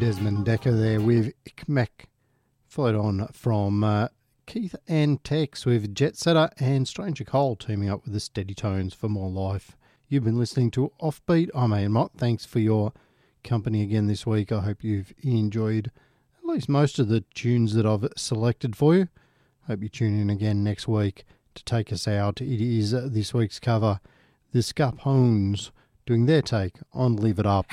Desmond Decker there with Ikmek. Followed on from Keith and Tex with Jet Setter and Stranger Cole teaming up with the Steady Tones for More Life. You've been listening to Offbeat. I'm Ian Mott. Thanks for your company again this week. I hope you've enjoyed at least most of the tunes that I've selected for you. Hope you tune in again next week to take us out. It is this week's cover, the Scapones, doing their take on Live It Up.